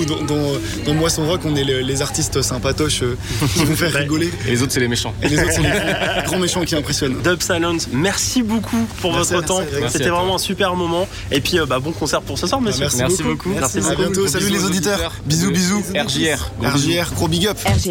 nous, dans Moisson Rock, on est les artistes sympatoches qui vont faire rigoler. Et les autres, c'est les méchants. Et les autres, c'est les grands méchants qui impressionnent. Dub Silence, merci beaucoup pour votre temps. C'était vraiment un super moment. Et puis, bon concert pour ce soir, monsieur. Merci beaucoup. Merci À beaucoup. bientôt. Salut les auditeurs. Bisous. RJR. RJR, gros big up.